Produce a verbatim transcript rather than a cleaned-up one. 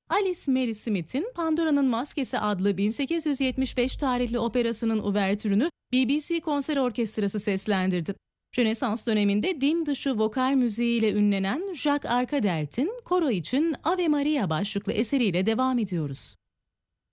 Alice Mary Smith'in Pandora'nın Maskesi adlı bin sekiz yüz yetmiş beş tarihli operasının uvertürünü B B C Konser Orkestrası seslendirdi. Rönesans döneminde din dışı vokal müziğiyle ünlenen Jacques Arcadelt'in koro için Ave Maria başlıklı eseriyle devam ediyoruz.